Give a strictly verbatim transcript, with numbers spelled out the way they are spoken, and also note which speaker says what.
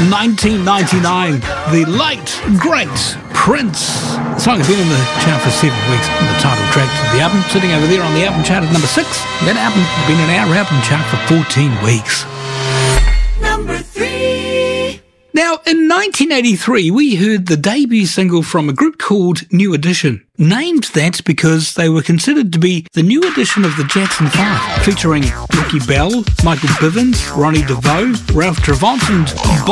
Speaker 1: nineteen ninety-nine, the late, great Prince. The song has been in the chart for seven weeks. The title track to the album, sitting over there on the album chart at number six. That album has been in our album chart for fourteen weeks.
Speaker 2: Number three.
Speaker 1: Now, in nineteen eighty-three, we heard the debut single from a group called New Edition, named that because they were considered to be the new edition of the Jackson Five, featuring Ricky Bell, Michael Bivins, Ronnie DeVoe, Ralph Trevant and